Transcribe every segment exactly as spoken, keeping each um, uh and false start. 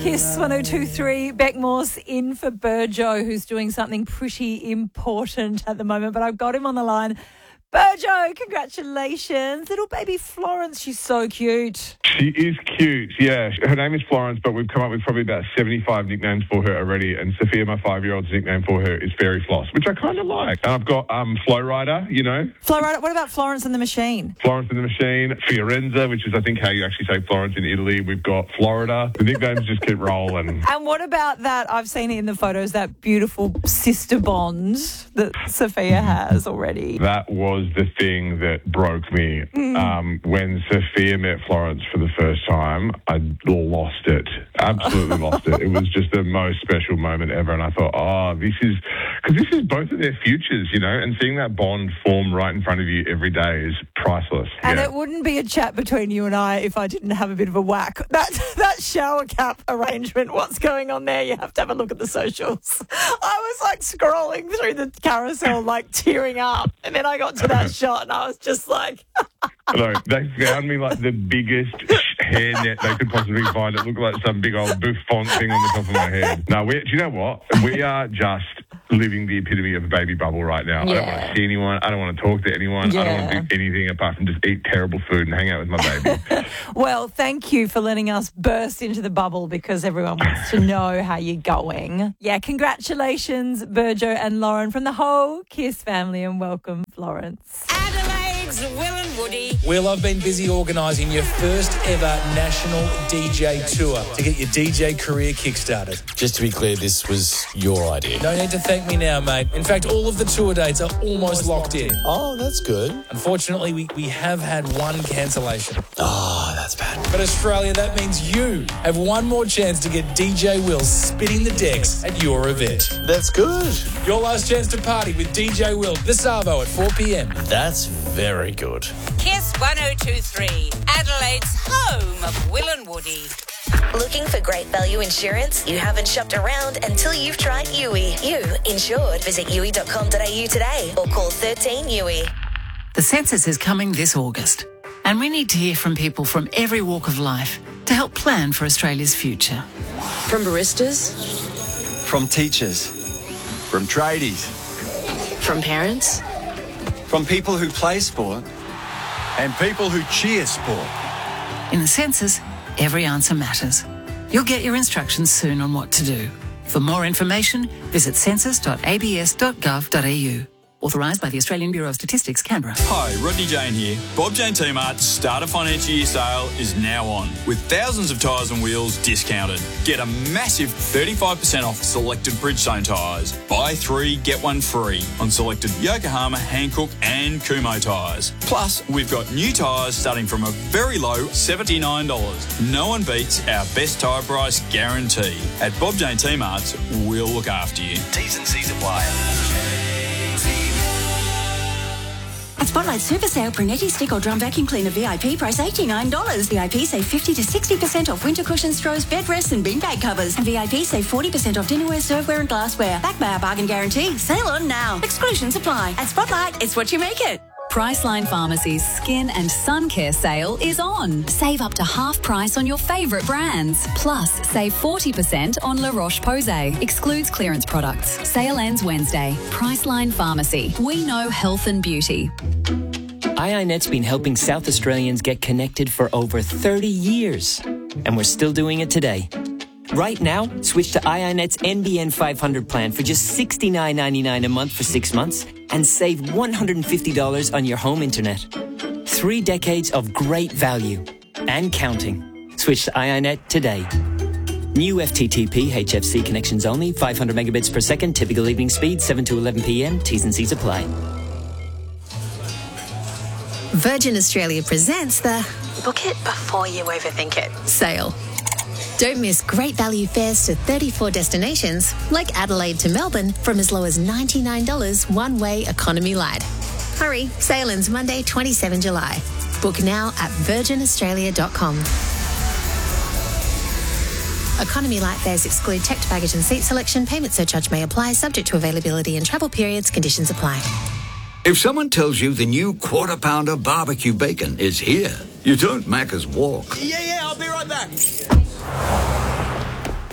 Kiss one oh two point three. Beck Morse in for Burjo, who's doing something pretty important at the moment, but I've got him on the line. Burjo, congratulations. Little baby Florence, she's so cute. She is cute, yeah. Her name is Florence, but we've come up with probably about seventy-five nicknames for her already, and Sophia, my five-year-old's nickname for her is Fairy Floss, which I kind of like. And I've got um, Flow Rider, you know. Flow Rider, what about Florence and the Machine? Florence and the Machine, Fiorenza, which is, I think, how you actually say Florence in Italy. We've got Florida. The nicknames just keep rolling. And what about that, I've seen it in the photos, that beautiful sister bond that Sophia has already? That was the thing that broke me. Mm. Um, when Sophia met Florence for the first time, I lost it. Absolutely lost it. It was just the most special moment ever. And I thought, oh, this is, because this is both of their futures, you know, and seeing that bond form right in front of you every day is priceless. And yeah. It wouldn't be a chat between you and I if I didn't have a bit of a whack. That, that shower cap arrangement, what's going on there? You have to have a look at the socials. I was like scrolling through the carousel, like tearing up. And then I got to that shot and I was just like... No, they found me like the biggest hairnet they could possibly find. It looked like some big old bouffant thing on the top of my head. No, we, do you know what? We are just living the epitome of a baby bubble right now. Yeah. I don't want to see anyone. I don't want to talk to anyone. Yeah. I don't want to do anything apart from just eat terrible food and hang out with my baby. Well, thank you for letting us burst into the bubble because everyone wants to know how you're going. Yeah, congratulations, Burjo and Lauren, from the whole Kiss family, and welcome, Florence. Adelaide's Will and Woody. Will, I've been busy organising your first ever national D J tour to get your D J career kick-started. Just to be clear, this was your idea. No need to thank me now, mate. In fact, all of the tour dates are almost locked in. Oh, that's good. Unfortunately, we, we have had one cancellation. Oh, that's bad. But Australia, that means you have one more chance to get D J Will spinning the decks at your event. That's good. Your last chance to party with D J Will, the Savo at four p.m. That's very good. Kiss one oh two point three, Adelaide's home of Will and Woody. Looking for great value insurance? You haven't shopped around until you've tried U I. You insured. Visit U I dot com dot a u today or call thirteen U I. The census is coming this August, and we need to hear from people from every walk of life to help plan for Australia's future. From baristas, from teachers, from tradies, from parents, from people who play sport, and people who cheer sport. In the census, every answer matters. You'll get your instructions soon on what to do. For more information, visit census dot a b s dot gov dot a u. Authorised by the Australian Bureau of Statistics, Canberra. Hi, Rodney Jane here. Bob Jane T-Mart's Start a Financial Year sale is now on, with thousands of tyres and wheels discounted. Get a massive thirty-five percent off selected Bridgestone tyres. Buy three, get one free on selected Yokohama, Hankook and Kumho tyres. Plus, we've got new tyres starting from a very low seventy-nine dollars. No one beats our best tyre price guarantee. At Bob Jane T-Mart's, we'll look after you. T's and C's apply. At Spotlight Super Sale, Brunetti Stick or Drum Vacuum Cleaner V I P price eighty-nine dollars. V I P save fifty to sixty percent off winter cushions, straws, bed rests and beanbag covers. And V I P save forty percent off dinnerware, serveware and glassware. Backed by our bargain guarantee. Sale on now. Exclusions apply. At Spotlight, it's what you make it. Priceline Pharmacy's Skin and Sun Care sale is on. Save up to half price on your favourite brands. Plus, save forty percent on La Roche-Posay. Excludes clearance products. Sale ends Wednesday. Priceline Pharmacy. We know health and beauty. I I Net's been helping South Australians get connected for over thirty years. And we're still doing it today. Right now, switch to I I Net's N B N five hundred plan for just sixty-nine ninety-nine a month for six months and save one hundred fifty dollars on your home internet. Three decades of great value and counting. Switch to I I Net today. New F T T P H F C connections only, five hundred megabits per second, typical evening speed, seven to eleven p.m. T's and C's apply. Virgin Australia presents the Book it before you overthink it sale. Don't miss great value fares to thirty-four destinations, like Adelaide to Melbourne, from as low as ninety-nine dollars one-way economy light. Hurry, sale ends Monday, the twenty-seventh of July. Book now at virgin australia dot com. Economy light fares exclude checked baggage and seat selection. Payment surcharge may apply, subject to availability and travel periods. Conditions apply. If someone tells you the new Quarter Pounder barbecue bacon is here, you don't Macca's walk. Yeah, yeah, I'll be right back.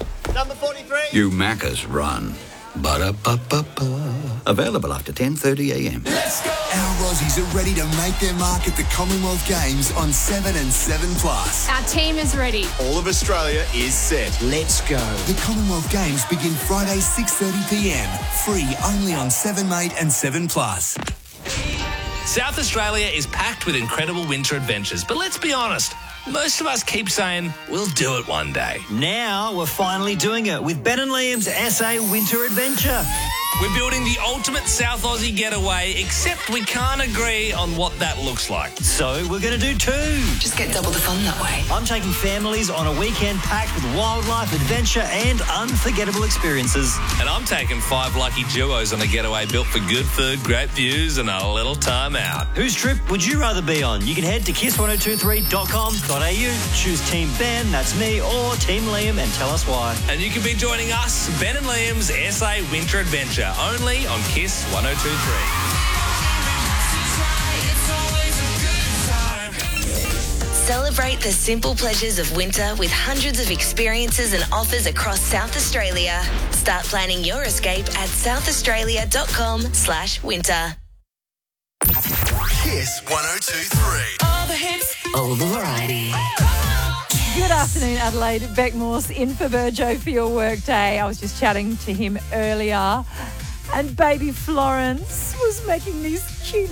You Maccas run. Ba-da-ba-ba-ba. Available after ten thirty a m. Our Aussies are ready to make their mark at the Commonwealth Games on seven and seven plus. Our team is ready. All of Australia is set. Let's go. The Commonwealth Games begin Friday six thirty p m. Free only on seven mate and seven plus. South Australia is packed with incredible winter adventures, but let's be honest, most of us keep saying we'll do it one day. Now we're finally doing it with Ben and Liam's S A Winter Adventure. We're building the ultimate South Aussie getaway, except we can't agree on what that looks like. So we're going to do two. Just get double the fun that way. I'm taking families on a weekend packed with wildlife, adventure and unforgettable experiences. And I'm taking five lucky duos on a getaway built for good food, great views and a little time out. Whose trip would you rather be on? You can head to kiss ten twenty-three dot com dot a u, choose Team Ben, that's me, or Team Liam and tell us why. And you can be joining us, Ben and Liam's S A Winter Adventure, only on Kiss ten twenty-three. Celebrate the simple pleasures of winter with hundreds of experiences and offers across South Australia. Start planning your escape at southaustralia.com slash winter. Kiss one oh two three. All the hits, all the variety. Good afternoon, Adelaide. Beck Morse in for Burjo for your work day. I was just chatting to him earlier, and baby Florence was making these cute